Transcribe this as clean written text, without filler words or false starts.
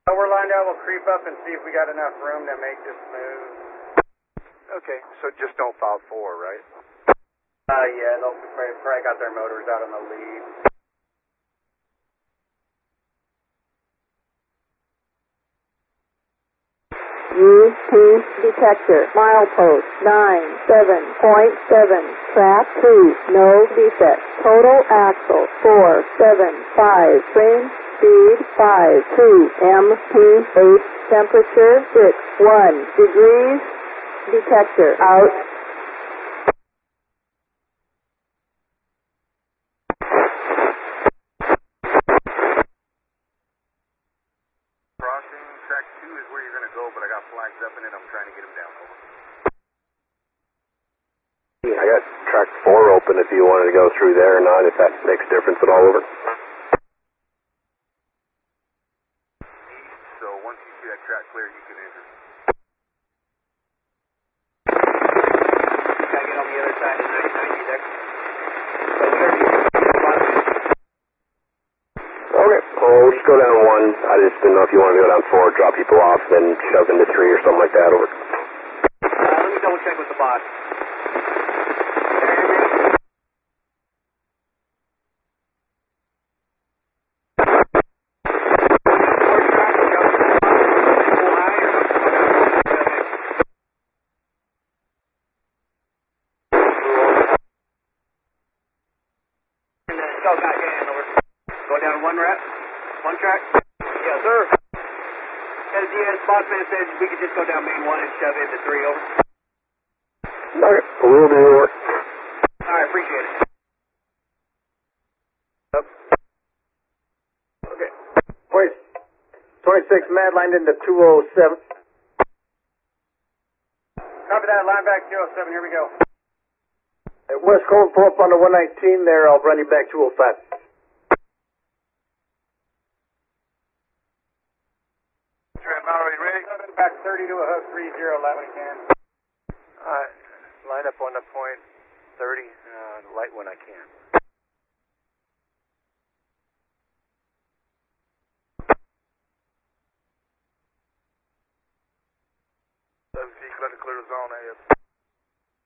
We're lined out. We'll creep up and see if we got enough room to make this move. Okay, so just don't foul 4, right? Yeah, they'll probably got their motors out on the lead. UP detector, milepost 97.7, track 2, no defect, total axle 475, train speed 52, MP8, temperature 61 degrees, detector out. Crossing track 2 is where you're going to go, but I got flags up in it. I'm trying to get them down. Over. I got track 4 open if you wanted to go through there or not, if that makes a difference at all. Over. East, so once you see that track clear, you can enter. Gotta get on the other side of 990 there. Okay, we'll just go down 1. I just didn't know if you wanted to go down 4, drop people off, then shove into 3 or something like that. Over. Let me double check with the boss. Go down 1 rep, 1 track. Yes, sir. As the boss man said, we could just go down main 1 and shove into 3 over. Okay, we'll do it. Alright, appreciate it. Yep. Okay. 26 mad lined into 207. Copy that, line back 207, here we go. At West Cold, pull up on the 119 there, I'll run you back 205. Mallory, ready? Back 30 to a hook, 30, light when you can. Line up on the point 30, light when I can. 7 feet, clear the zone, AF.